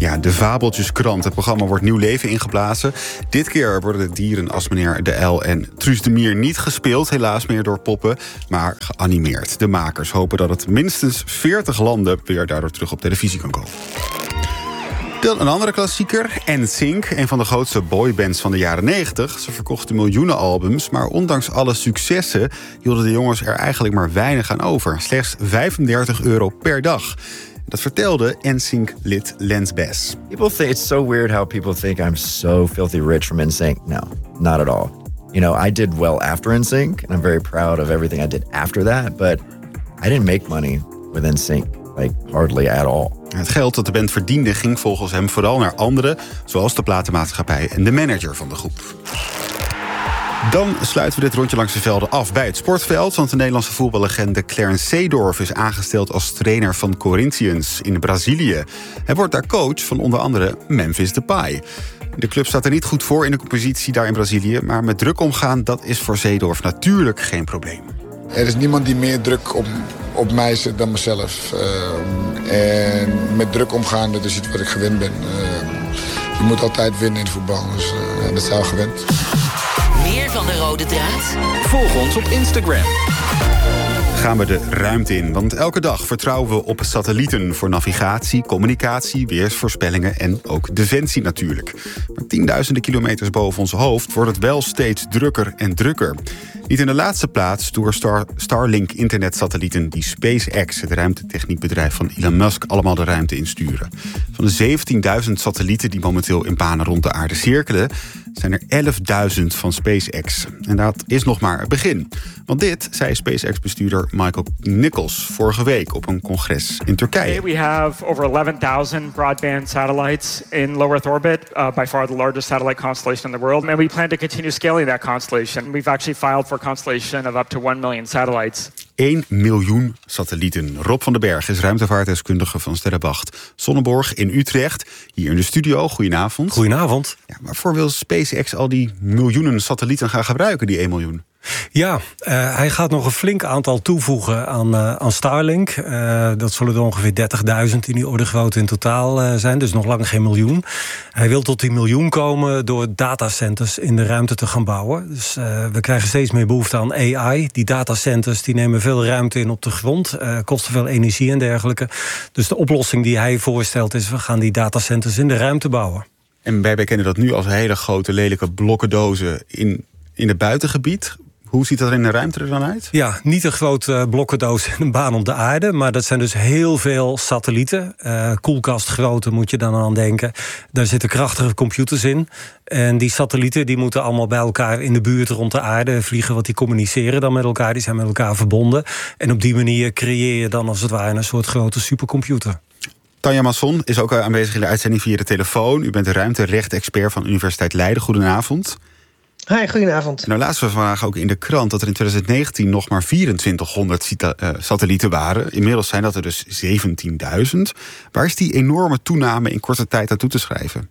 Ja, de Fabeltjeskrant. Het programma wordt nieuw leven ingeblazen. Dit keer worden de dieren als meneer De Uil en Truus de Mier niet gespeeld, helaas meer door poppen, maar geanimeerd. De makers hopen dat het minstens 40 landen weer daardoor terug op televisie kan komen. Dan een andere klassieker, NSYNC, een van de grootste boybands van de jaren 90. Ze verkochten miljoenen albums, maar ondanks alle successen hielden de jongens er eigenlijk maar weinig aan over. Slechts €35 per dag. Dat vertelde NSYNC-lid Lance Bass. People think it's so weird how people think I'm so filthy rich from NSYNC. No, not at all. You know, I did well after NSYNC, and I'm very proud of everything I did after that. But I didn't make money with NSYNC, like hardly at all. Het geld dat de band verdiende ging volgens hem vooral naar anderen, zoals de platenmaatschappij en de manager van de groep. Dan sluiten we dit rondje langs de velden af bij het sportveld, want de Nederlandse voetballegende Clarence Seedorf is aangesteld als trainer van Corinthians in Brazilië. Hij wordt daar coach van onder andere Memphis Depay. De club staat er niet goed voor in de compositie daar in Brazilië, maar met druk omgaan, dat is voor Seedorf natuurlijk geen probleem. Er is niemand die meer druk op mij zet dan mezelf. En met druk omgaan, dat is iets wat ik gewend ben. Je moet altijd winnen in het voetbal, dus dat zijn we gewend. Meer van de rode draad? Volg ons op Instagram. Gaan we de ruimte in, want elke dag vertrouwen we op satellieten voor navigatie, communicatie, weersvoorspellingen en ook defensie natuurlijk. Maar tienduizenden kilometers boven ons hoofd wordt het wel steeds drukker en drukker. Niet in de laatste plaats door Starlink-internetsatellieten die SpaceX, het ruimtetechniekbedrijf van Elon Musk, allemaal de ruimte insturen. Van de 17.000 satellieten die momenteel in banen rond de aarde cirkelen, zijn er 11.000 van SpaceX. En dat is nog maar het begin. Want dit zei SpaceX-bestuurder Michael Nichols vorige week op een congres in Turkije. We have over 11,000 broadband satellites in low Earth orbit, by far the largest satellite constellation in the world. And we plan to continue scaling that constellation. We've actually filed for a constellation of up to 1 million satellites. 1 miljoen satellieten. Rob van den Berg is ruimtevaartdeskundige van Sterrenwacht Sonneborg in Utrecht. Hier in de studio. Goedenavond. Goedenavond. Ja, waarvoor wil SpaceX al die miljoenen satellieten gaan gebruiken, die 1 miljoen? Ja, hij gaat nog een flink aantal toevoegen aan Starlink. Dat zullen er ongeveer 30.000 in die orde grootte in totaal zijn. Dus nog lang geen miljoen. Hij wil tot die miljoen komen door datacenters in de ruimte te gaan bouwen. Dus we krijgen steeds meer behoefte aan AI. Die datacenters die nemen veel ruimte in op de grond. Kosten veel energie en dergelijke. Dus de oplossing die hij voorstelt is, we gaan die datacenters in de ruimte bouwen. En wij kennen dat nu als hele grote, lelijke blokkendozen in het buitengebied. Hoe ziet dat er in de ruimte er dan uit? Ja, niet een grote blokkendoos in een baan om de aarde, maar dat zijn dus heel veel satellieten. Koelkastgrootte moet je dan aan denken. Daar zitten krachtige computers in. En die satellieten die moeten allemaal bij elkaar in de buurt rond de aarde vliegen, want die communiceren dan met elkaar, die zijn met elkaar verbonden. En op die manier creëer je dan als het ware een soort grote supercomputer. Tanja Masson is ook aanwezig in de uitzending via de telefoon. U bent de ruimterecht-expert van de Universiteit Leiden. Goedenavond. Hi, goedenavond. Nou, laatst we vandaag ook in de krant dat er in 2019 nog maar 2400 satellieten waren. Inmiddels zijn dat er dus 17.000. Waar is die enorme toename in korte tijd aan toe te schrijven?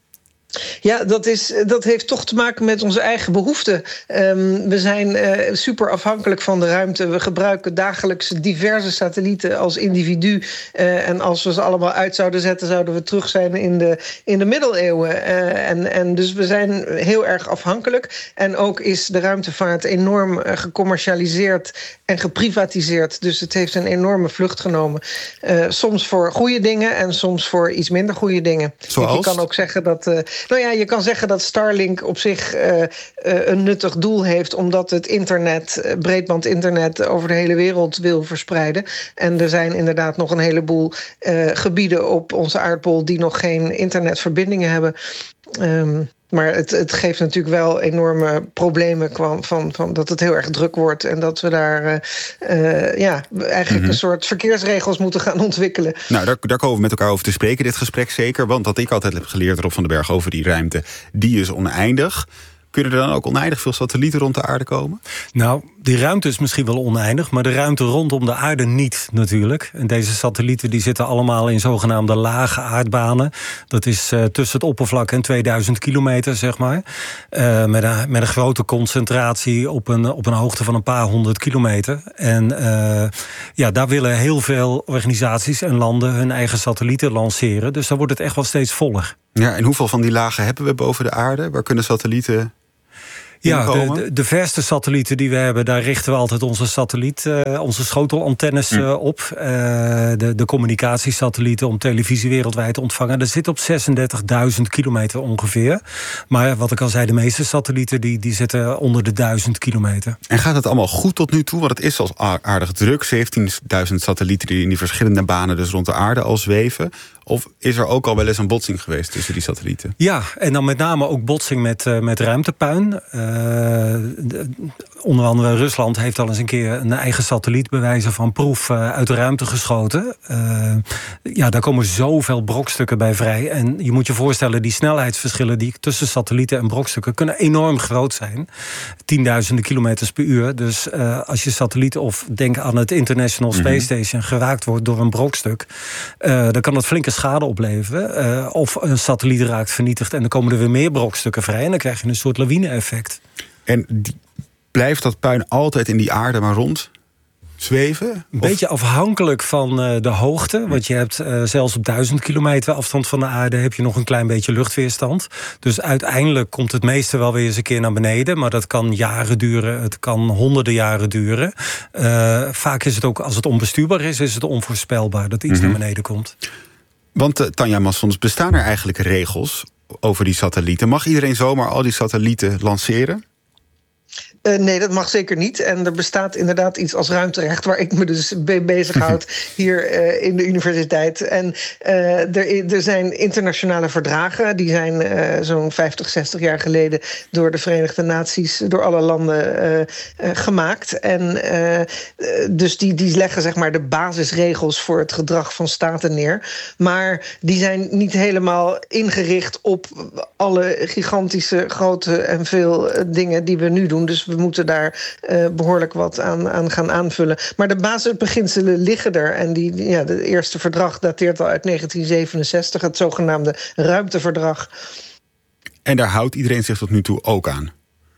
Ja, dat heeft toch te maken met onze eigen behoeften. We zijn super afhankelijk van de ruimte. We gebruiken dagelijks diverse satellieten als individu. En als we ze allemaal uit zouden zetten, zouden we terug zijn in de middeleeuwen. En dus we zijn heel erg afhankelijk. En ook is de ruimtevaart enorm gecommercialiseerd en geprivatiseerd. Dus het heeft een enorme vlucht genomen. Soms voor goede dingen en soms voor iets minder goede dingen. Zoals? Je kan ook zeggen dat je kan zeggen dat Starlink op zich een nuttig doel heeft, omdat het internet, breedbandinternet, over de hele wereld wil verspreiden. En er zijn inderdaad nog een heleboel gebieden op onze aardbol die nog geen internetverbindingen hebben. Maar het geeft natuurlijk wel enorme problemen van dat het heel erg druk wordt en dat we daar eigenlijk een soort verkeersregels moeten gaan ontwikkelen. Nou, daar komen we met elkaar over te spreken, dit gesprek zeker. Want wat ik altijd heb geleerd, Rob van den Berg, over die ruimte, die is oneindig. Kunnen er dan ook oneindig veel satellieten rond de aarde komen? Nou, die ruimte is misschien wel oneindig, maar de ruimte rondom de aarde niet natuurlijk. En deze satellieten die zitten allemaal in zogenaamde lage aardbanen. Dat is tussen het oppervlak en 2000 kilometer, zeg maar. Met een grote concentratie op een hoogte van een paar 100 kilometer. En daar willen heel veel organisaties en landen hun eigen satellieten lanceren. Dus dan wordt het echt wel steeds voller. Ja, en hoeveel van die lagen hebben we boven de aarde? Waar kunnen satellieten... Ja, de verste satellieten die we hebben, daar richten we altijd onze schotelantennes op. De communicatiesatellieten om televisie wereldwijd te ontvangen. Dat zit op 36.000 kilometer ongeveer. Maar wat ik al zei, de meeste satellieten die zitten onder de 1000 kilometer. En gaat het allemaal goed tot nu toe? Want het is al aardig druk. 17.000 satellieten die in die verschillende banen dus rond de aarde al zweven. Of is er ook al wel eens een botsing geweest tussen die satellieten? Ja, en dan met name ook botsing met ruimtepuin. Onder andere Rusland heeft al eens een keer een eigen satelliet bij wijze van proef uit de ruimte geschoten. Daar komen zoveel brokstukken bij vrij. En je moet je voorstellen, die snelheidsverschillen die tussen satellieten en brokstukken kunnen enorm groot zijn. 10.000 kilometers per uur. Dus als je satelliet of denk aan het International Space Station geraakt wordt door een brokstuk, dan kan dat flinke schade opleveren. Of een satelliet raakt vernietigd en dan komen er weer meer brokstukken vrij. En dan krijg je een soort lawine-effect. En blijft dat puin altijd in die aarde maar rond zweven? Een beetje afhankelijk van de hoogte. Want je hebt zelfs op 1000 kilometer afstand van de aarde heb je nog een klein beetje luchtweerstand. Dus uiteindelijk komt het meeste wel weer eens een keer naar beneden. Maar dat kan jaren duren. Het kan honderden jaren duren. Vaak is het ook, als het onbestuurbaar is het onvoorspelbaar dat iets naar beneden komt. Want Tanja Massons, bestaan er eigenlijk regels over die satellieten? Mag iedereen zomaar al die satellieten lanceren? Nee, dat mag zeker niet. En er bestaat inderdaad iets als ruimterecht, waar ik me dus mee bezighoud hier in de universiteit. En er zijn internationale verdragen. Die zijn zo'n 50, 60 jaar geleden door de Verenigde Naties, door alle landen gemaakt. En dus die leggen zeg maar de basisregels voor het gedrag van staten neer. Maar die zijn niet helemaal ingericht op alle gigantische, grote en veel dingen die we nu doen. Dus we moeten daar behoorlijk wat aan gaan aanvullen. Maar de basisbeginselen liggen er. En de eerste verdrag dateert al uit 1967, het zogenaamde ruimteverdrag. En daar houdt iedereen zich tot nu toe ook aan?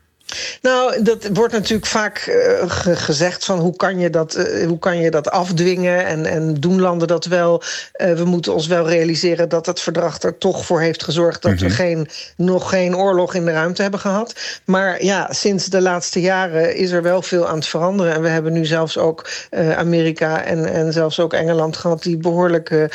Nou, dat wordt natuurlijk vaak gezegd van hoe kan je dat afdwingen en doen landen dat wel. We moeten ons wel realiseren dat het verdrag er toch voor heeft gezorgd dat we nog geen oorlog in de ruimte hebben gehad. Maar ja, sinds de laatste jaren is er wel veel aan het veranderen. En we hebben nu zelfs ook Amerika en zelfs ook Engeland gehad die behoorlijk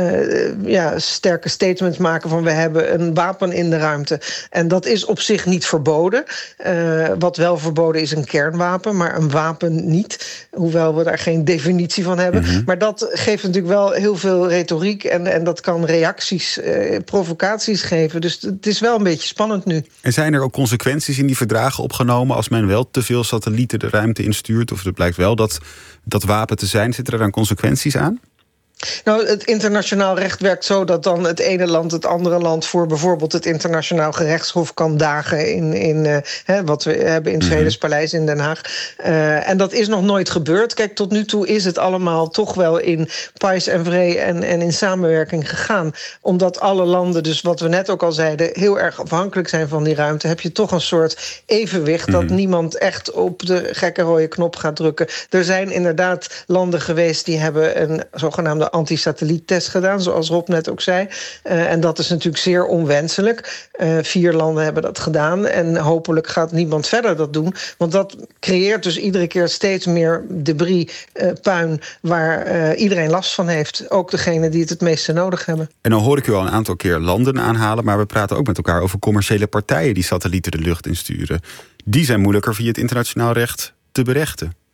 sterke statements maken van we hebben een wapen in de ruimte. En dat is op zich niet verboden. Wat wel verboden is een kernwapen, maar een wapen niet. Hoewel we daar geen definitie van hebben. Maar dat geeft natuurlijk wel heel veel retoriek en dat kan reacties, provocaties geven. Dus het is wel een beetje spannend nu. En zijn er ook consequenties in die verdragen opgenomen als men wel te veel satellieten de ruimte instuurt? Of het blijkt wel dat wapen te zijn? Zitten er dan consequenties aan? Nou, het internationaal recht werkt zo dat dan het ene land het andere land voor bijvoorbeeld het internationaal gerechtshof kan dagen in wat we hebben in het Vredespaleis in Den Haag. En dat is nog nooit gebeurd. Kijk, tot nu toe is het allemaal toch wel in pais en vree en in samenwerking gegaan. Omdat alle landen, dus wat we net ook al zeiden, heel erg afhankelijk zijn van die ruimte, heb je toch een soort evenwicht dat niemand echt op de gekke rode knop gaat drukken. Er zijn inderdaad landen geweest die hebben een zogenaamde anti-satelliettest gedaan, zoals Rob net ook zei. En dat is natuurlijk zeer onwenselijk. 4 landen hebben dat gedaan en hopelijk gaat niemand verder dat doen. Want dat creëert dus iedere keer steeds meer debris, puin, waar iedereen last van heeft. Ook degene die het meeste nodig hebben. En dan hoor ik u al een aantal keer landen aanhalen, maar we praten ook met elkaar over commerciële partijen die satellieten de lucht insturen. Die zijn moeilijker via het internationaal recht te berechten.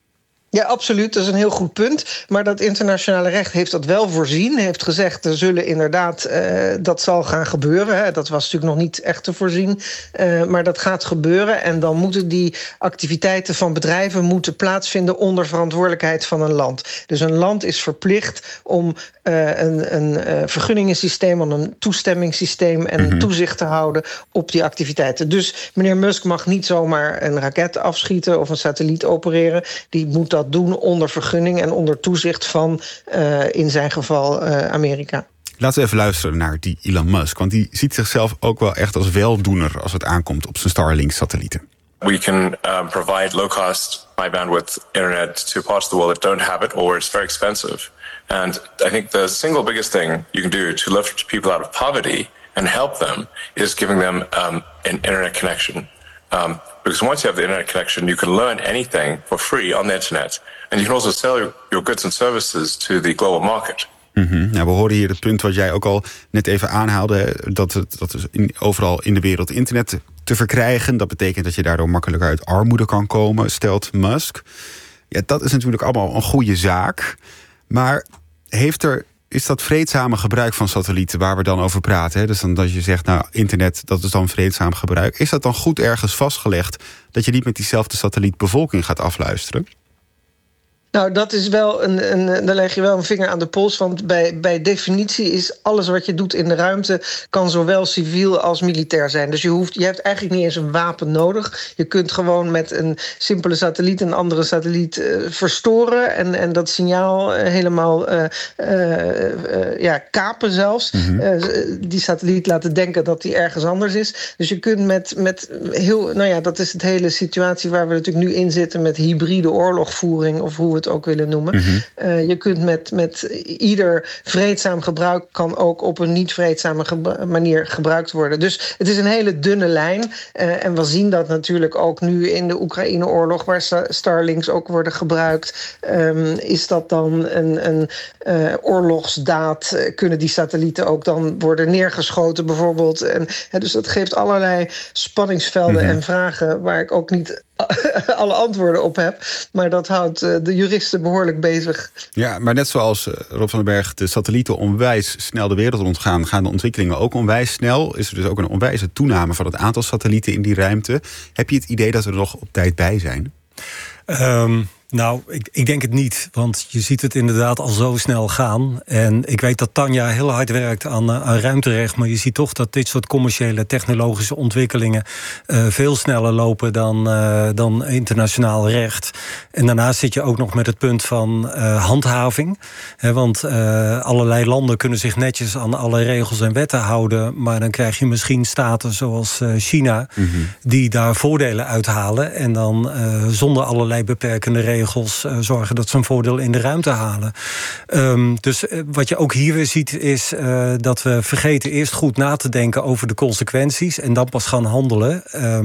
Ja, absoluut. Dat is een heel goed punt. Maar dat internationale recht heeft dat wel voorzien. Heeft gezegd, er zullen inderdaad, dat zal gaan gebeuren. Hè. Dat was natuurlijk nog niet echt te voorzien. Maar dat gaat gebeuren. En dan moeten die activiteiten van bedrijven moeten plaatsvinden onder verantwoordelijkheid van een land. Dus een land is verplicht om een vergunningensysteem, een toestemmingssysteem en toezicht te houden op die activiteiten. Dus meneer Musk mag niet zomaar een raket afschieten of een satelliet opereren. Die moet dat doen onder vergunning en onder toezicht van, in zijn geval, Amerika. Laten we even luisteren naar die Elon Musk. Want die ziet zichzelf ook wel echt als weldoener als het aankomt op zijn Starlink-satellieten. We can provide low-cost, high-bandwidth internet to parts of the world that don't have it or where it's very expensive. And I think the single biggest thing you can do to lift people out of poverty and help them is giving them an internet connection. Because once you have the internet connection, you can learn anything for free on the internet. And you can also sell your goods and services to the global market. Nou, we horen hier het punt wat jij ook al net even aanhaalde. Dat is overal in de wereld internet te verkrijgen. Dat betekent dat je daardoor makkelijker uit armoede kan komen, stelt Musk. Ja, dat is natuurlijk allemaal een goede zaak. Maar is dat vreedzame gebruik van satellieten waar we dan over praten? Hè? Dus dan dat je zegt, nou, internet, dat is dan vreedzaam gebruik. Is dat dan goed ergens vastgelegd dat je niet met diezelfde satelliet bevolking gaat afluisteren? Nou, dat is wel daar leg je wel een vinger aan de pols. Want bij definitie is alles wat je doet in de ruimte kan zowel civiel als militair zijn. Dus je hebt eigenlijk niet eens een wapen nodig. Je kunt gewoon met een simpele satelliet een andere satelliet verstoren en dat signaal helemaal kapen zelfs. Die satelliet laten denken dat die ergens anders is. Dus je kunt met heel, dat is het hele situatie waar we natuurlijk nu in zitten met hybride oorlogvoering of hoe we het ook willen noemen. Je kunt met ieder vreedzaam gebruik kan ook op een niet vreedzame manier gebruikt worden. Dus het is een hele dunne lijn. En we zien dat natuurlijk ook nu in de Oekraïne-oorlog, waar Starlinks ook worden gebruikt. Is dat dan een oorlogsdaad? Kunnen die satellieten ook dan worden neergeschoten bijvoorbeeld? Dus dat geeft allerlei spanningsvelden en vragen waar ik ook niet alle antwoorden op heb. Maar dat houdt de juristen behoorlijk bezig. Ja, maar net zoals Rob van den Berg de satellieten onwijs snel de wereld rondgaan, gaan de ontwikkelingen ook onwijs snel. Is er dus ook een onwijze toename van het aantal satellieten in die ruimte. Heb je het idee dat we er nog op tijd bij zijn? Nou, ik denk het niet, want je ziet het inderdaad al zo snel gaan. En ik weet dat Tanja heel hard werkt aan ruimterecht, maar je ziet toch dat dit soort commerciële technologische ontwikkelingen veel sneller lopen dan internationaal recht. En daarnaast zit je ook nog met het punt van handhaving. Want allerlei landen kunnen zich netjes aan alle regels en wetten houden, maar dan krijg je misschien staten zoals China, die daar voordelen uithalen en dan zonder allerlei beperkende regels zorgen dat ze een voordeel in de ruimte halen. Dus wat je ook hier weer ziet is dat we vergeten eerst goed na te denken over de consequenties en dan pas gaan handelen.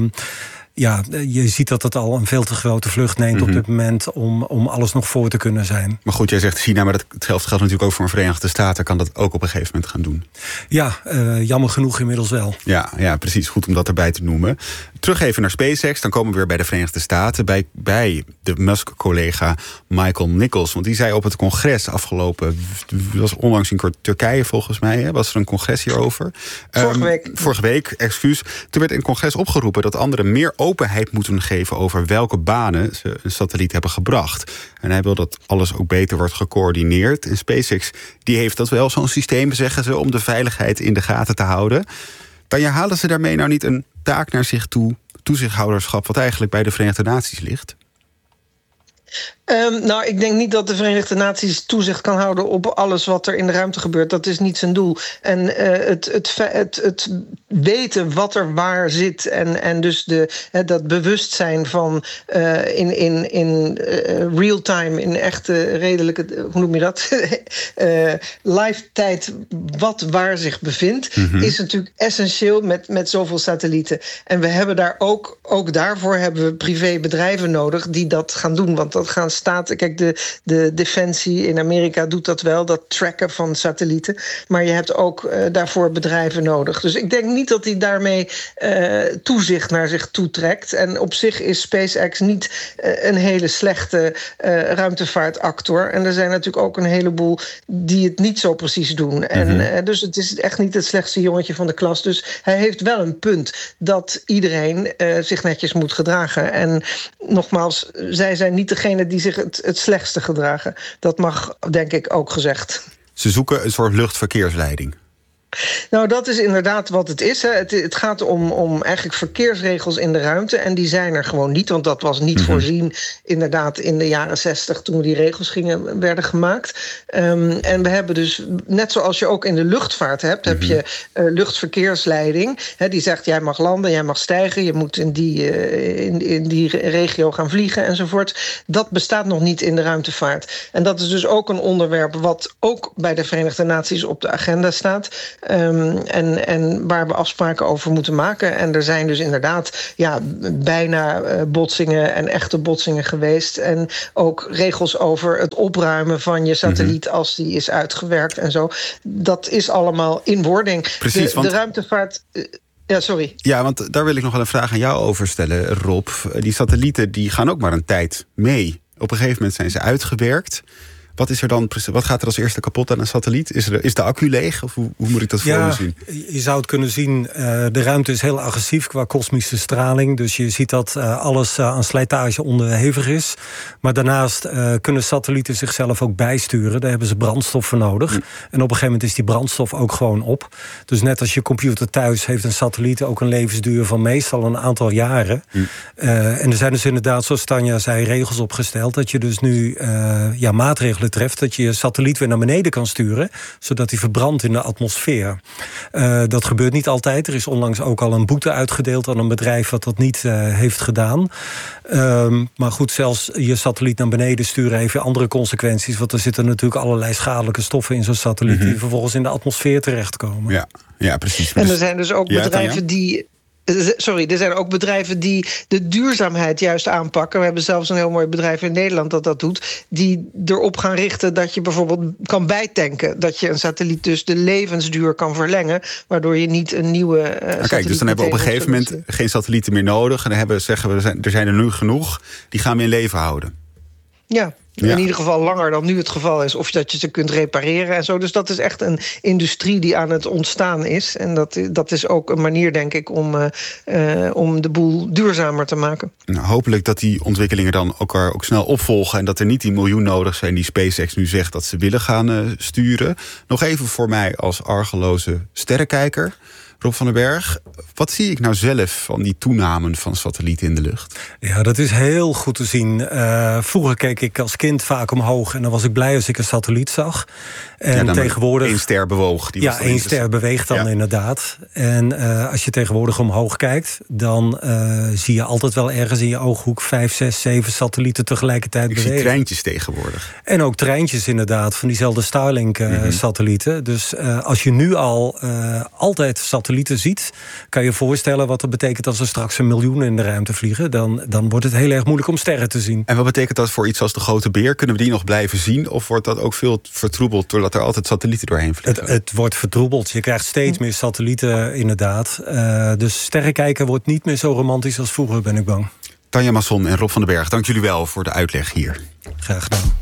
Je ziet dat het al een veel te grote vlucht neemt op dit moment om alles nog voor te kunnen zijn. Maar goed, jij zegt China, maar hetzelfde geldt natuurlijk ook voor de Verenigde Staten. Kan dat ook op een gegeven moment gaan doen? Ja, jammer genoeg inmiddels wel. Ja, precies. Goed om dat erbij te noemen. Terug even naar SpaceX, dan komen we weer bij de Verenigde Staten. Bij de Musk-collega Michael Nichols. Want die zei op het congres was onlangs in Turkije volgens mij, hè, was er een congres hierover. Vorige week, excuus. Toen werd in het congres opgeroepen dat anderen meer openheid moeten geven over welke banen ze een satelliet hebben gebracht. En hij wil dat alles ook beter wordt gecoördineerd. En SpaceX die heeft dat wel, zo'n systeem, zeggen ze, om de veiligheid in de gaten te houden. Dan halen ze daarmee nou niet een taak naar zich toe, toezichthouderschap, wat eigenlijk bij de Verenigde Naties ligt? Ik denk niet dat de Verenigde Naties toezicht kan houden op alles wat er in de ruimte gebeurt. Dat is niet zijn doel. En het weten wat er waar zit en dus dat bewustzijn van in real time, in echte redelijke, hoe noem je dat? Live tijd wat waar zich bevindt, is natuurlijk essentieel met zoveel satellieten. En we hebben daar ook daarvoor hebben we privébedrijven nodig die dat gaan doen. Want dat gaan staten... Kijk, de defensie in Amerika doet dat wel, dat tracken van satellieten. Maar je hebt ook daarvoor bedrijven nodig. Dus ik denk niet dat hij daarmee toezicht naar zich toetrekt. En op zich is SpaceX niet een hele slechte ruimtevaartactor. En er zijn natuurlijk ook een heleboel die het niet zo precies doen. En dus het is echt niet het slechtste jongetje van de klas. Dus hij heeft wel een punt dat iedereen zich netjes moet gedragen. En nogmaals, zij zijn niet degene die zich het slechtste gedragen. Dat mag, denk ik, ook gezegd. Ze zoeken een soort luchtverkeersleiding. Nou, dat is inderdaad wat het is. Hè. Het gaat om eigenlijk verkeersregels in de ruimte. En die zijn er gewoon niet, want dat was niet voorzien... inderdaad in de jaren 60 toen die regels werden gemaakt. En we hebben dus, net zoals je ook in de luchtvaart hebt... heb je luchtverkeersleiding. Hè, die zegt, jij mag landen, jij mag stijgen... je moet in die regio gaan vliegen enzovoort. Dat bestaat nog niet in de ruimtevaart. En dat is dus ook een onderwerp... wat ook bij de Verenigde Naties op de agenda staat... En waar we afspraken over moeten maken. En er zijn dus inderdaad bijna botsingen en echte botsingen geweest. En ook regels over het opruimen van je satelliet... als die is uitgewerkt en zo. Dat is allemaal in wording. Precies, de ruimtevaart... Ja, sorry. Ja, want daar wil ik nog wel een vraag aan jou over stellen, Rob. Die satellieten die gaan ook maar een tijd mee. Op een gegeven moment zijn ze uitgewerkt... Wat gaat er als eerste kapot aan een satelliet? Is de accu leeg? Of hoe moet ik dat voor me zien? Je zou het kunnen zien, de ruimte is heel agressief qua kosmische straling. Dus je ziet dat alles aan slijtage onderhevig is. Maar daarnaast kunnen satellieten zichzelf ook bijsturen. Daar hebben ze brandstof voor nodig. En op een gegeven moment is die brandstof ook gewoon op. Dus net als je computer thuis heeft een satelliet ook een levensduur van meestal een aantal jaren. En er zijn dus inderdaad, zoals Tanja zei, regels opgesteld... dat je dus nu maatregelen treft... dat je je satelliet weer naar beneden kan sturen... zodat hij verbrandt in de atmosfeer. Dat gebeurt niet altijd. Er is onlangs ook al een boete uitgedeeld aan een bedrijf... wat dat niet heeft gedaan. Maar goed, zelfs je satelliet naar beneden sturen... heeft weer andere consequenties. Want er zitten natuurlijk allerlei schadelijke stoffen in zo'n satelliet... die vervolgens in de atmosfeer terechtkomen. Ja, precies. En er zijn dus ook bedrijven die... er zijn ook bedrijven die de duurzaamheid juist aanpakken. We hebben zelfs een heel mooi bedrijf in Nederland dat doet... die erop gaan richten dat je bijvoorbeeld kan bijtanken. Dat je een satelliet dus de levensduur kan verlengen... waardoor je niet een nieuwe satelliet... Kijk, dus dan hebben we op een gegeven moment geen satellieten meer nodig... en dan zeggen we, er zijn er nu genoeg, die gaan we in leven houden. Ja. In ieder geval langer dan nu het geval is. Of dat je ze kunt repareren en zo. Dus dat is echt een industrie die aan het ontstaan is. En dat is ook een manier, denk ik, om de boel duurzamer te maken. Nou, hopelijk dat die ontwikkelingen dan elkaar ook snel opvolgen... en dat er niet die miljoen nodig zijn die SpaceX nu zegt... dat ze willen gaan sturen. Nog even voor mij als argeloze sterrenkijker... Rob van den Berg, wat zie ik nou zelf van die toename van satellieten in de lucht? Ja, dat is heel goed te zien. Vroeger keek ik als kind vaak omhoog... en dan was ik blij als ik een satelliet zag. En dan tegenwoordig... één ster bewoog. één ster beweegt dan inderdaad. En als je tegenwoordig omhoog kijkt... dan zie je altijd wel ergens in je ooghoek 5, 6, 7 satellieten tegelijkertijd bewegen. Ik zie treintjes tegenwoordig. En ook treintjes inderdaad, van diezelfde Starlink-satellieten. Dus als je nu al altijd satellieten ziet... kan je voorstellen wat dat betekent als er straks 1 miljoen in de ruimte vliegen. Dan wordt het heel erg moeilijk om sterren te zien. En wat betekent dat voor iets als de Grote Beer? Kunnen we die nog blijven zien? Of wordt dat ook veel vertroebeld doordat er altijd satellieten doorheen vliegen? Het wordt vertroebeld. Je krijgt steeds meer satellieten inderdaad. Dus sterrenkijken wordt niet meer zo romantisch als vroeger, ben ik bang. Tanja Masson en Rob van den Berg, dank jullie wel voor de uitleg hier. Graag gedaan.